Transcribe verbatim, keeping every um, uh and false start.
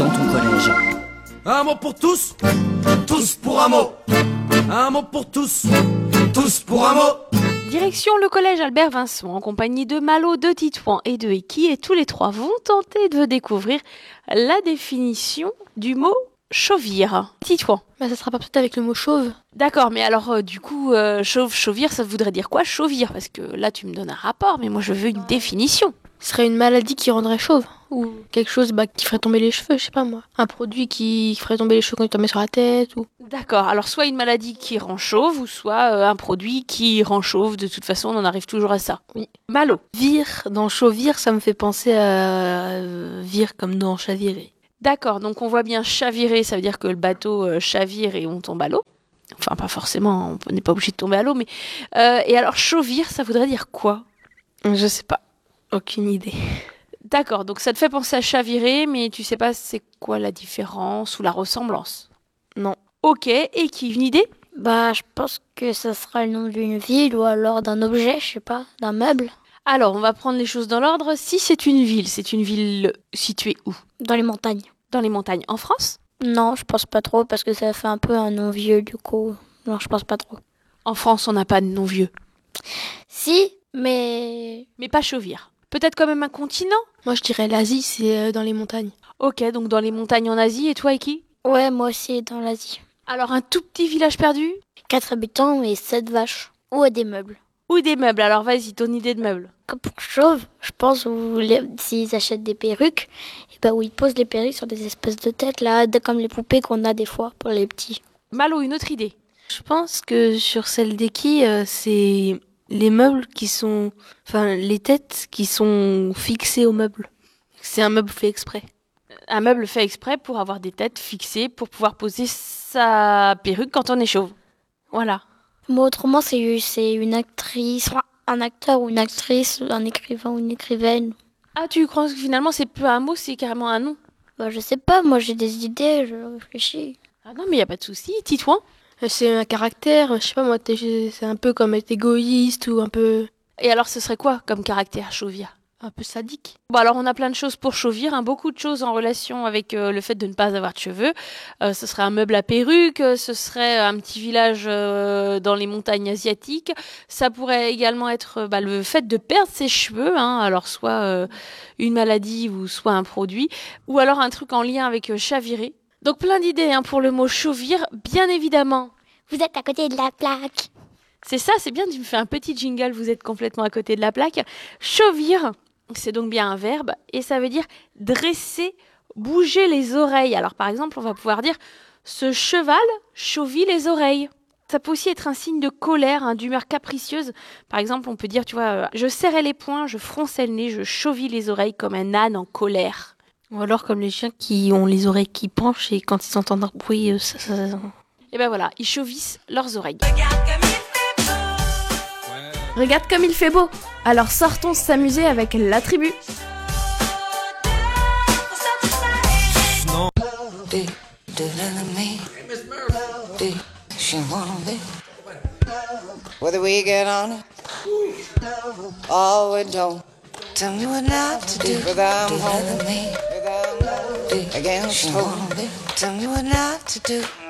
dans ton collège. Un mot pour tous, tous pour un mot. Un mot pour tous, tous pour un mot. Direction le collège Albert Vincent en compagnie de Malo, de Titouan et de Eki, et tous les trois vont tenter de découvrir la définition du mot chauvir. Titouan. Bah, ça sera pas peut-être avec le mot chauve. D'accord, mais alors euh, du coup, euh, chauve, chauvir, ça voudrait dire quoi, chauvir? Parce que là, tu me donnes un rapport, mais moi, je veux une définition. Ce serait une maladie qui rendrait chauve. Ou quelque chose bah, qui ferait tomber les cheveux, je sais pas moi. Un produit qui ferait tomber les cheveux quand il tombait sur la tête. Ou... D'accord, alors soit une maladie qui rend chauve, ou soit euh, un produit qui rend chauve. De toute façon, on en arrive toujours à ça. Oui. Malo. Vire, dans chauvir, ça me fait penser à euh, vire comme dans chavirer. D'accord, donc on voit bien chavirer, ça veut dire que le bateau euh, chavire et on tombe à l'eau. Enfin, pas forcément, on n'est pas obligé de tomber à l'eau, mais... Euh, et alors, chauvir, ça voudrait dire quoi? Je sais pas. Aucune idée. D'accord, donc ça te fait penser à chavirer, mais tu sais pas c'est quoi la différence ou la ressemblance? Non. Ok, et qui, une idée? Bah, je pense que ça sera le nom d'une ville ou alors d'un objet, je sais pas, d'un meuble. Alors, on va prendre les choses dans l'ordre. Si c'est une ville, c'est une ville située où? Dans les montagnes. Dans les montagnes. En France? Non, je pense pas trop parce que ça fait un peu un nom vieux du coup. Non, je pense pas trop. En France, on n'a pas de nom vieux. Si, mais... Mais pas chauvir. Peut-être quand même un continent? Moi, je dirais l'Asie, c'est euh, dans les montagnes. Ok, donc dans les montagnes en Asie. Et toi, Eki? Ouais, moi aussi, dans l'Asie. Alors, un tout petit village perdu? Quatre habitants et sept vaches. Ou des meubles. Ou des meubles. Alors, vas-y, ton idée de meubles. Comme pour chauve, je pense où les- s'ils achètent des perruques, et ben où ils posent les perruques sur des espèces de têtes, là, de- comme les poupées qu'on a des fois pour les petits. Malo, une autre idée. Je pense que sur celle d'Eki, euh, c'est les meubles qui sont... Enfin, les têtes qui sont fixées aux meubles. C'est un meuble fait exprès. Un meuble fait exprès pour avoir des têtes fixées pour pouvoir poser sa perruque quand on est chauve. Voilà. Moi, autrement, c'est c'est une actrice, enfin, un acteur ou une actrice, un écrivain ou une écrivaine. Ah, tu crois que finalement c'est plus un mot, c'est carrément un nom? Bah, je sais pas, moi j'ai des idées, je réfléchis. Ah non, mais il y a pas de souci. Titouan? Euh, C'est un caractère, je sais pas moi, t'es- c'est un peu comme être égoïste ou un peu... Et alors, ce serait quoi comme caractère, chauvir? un peu sadique. Bon, alors on a plein de choses pour chauvir, hein, beaucoup de choses en relation avec euh, le fait de ne pas avoir de cheveux. Euh, ce serait un meuble à perruque, euh, ce serait un petit village euh, dans les montagnes asiatiques. Ça pourrait également être euh, bah, le fait de perdre ses cheveux, hein, alors soit euh, une maladie ou soit un produit, ou alors un truc en lien avec euh, chavirer. Donc plein d'idées hein, pour le mot chauvir, bien évidemment. Vous êtes à côté de la plaque. C'est ça, c'est bien, tu me fais un petit jingle, vous êtes complètement à côté de la plaque. Chauvir, c'est donc bien un verbe, et ça veut dire dresser, bouger les oreilles. Alors par exemple, on va pouvoir dire « ce cheval chauvit les oreilles ». Ça peut aussi être un signe de colère, hein, d'humeur capricieuse. Par exemple, on peut dire, tu vois, euh, je serrais les poings, je fronçais le nez, je chauvis les oreilles comme un âne en colère. Ou alors comme les chiens qui ont les oreilles qui penchent et quand ils entendent un bruit, euh, ça, ça... Et ben voilà, ils chauvissent leurs oreilles. Regarde comme il fait beau. Alors sortons s'amuser avec la tribu. Whether we get on it or we don't. Tell me what not to do. Whether I'm home, whether I'm against home. Tell me what not to do.